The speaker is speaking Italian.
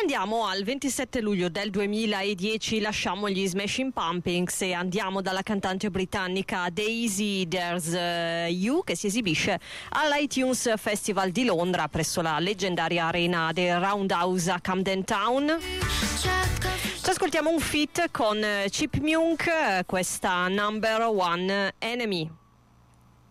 andiamo al 27 luglio del 2010, lasciamo gli Smashing Pumpkins e andiamo dalla cantante britannica Daisy There's You, che si esibisce all'iTunes Festival di Londra presso la leggendaria arena del Roundhouse a Camden Town. Ci ascoltiamo un feat con Chip Munk, questa Number One Enemy.